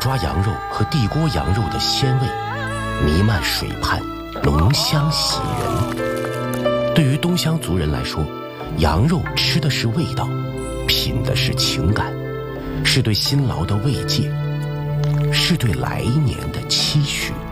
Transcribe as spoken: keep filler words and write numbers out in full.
抓羊肉和地锅羊肉的鲜味弥漫水畔，浓香喜人。对于东乡族人来说，羊肉吃的是味道，品的是情感，是对辛劳的慰藉，是对来年的期许。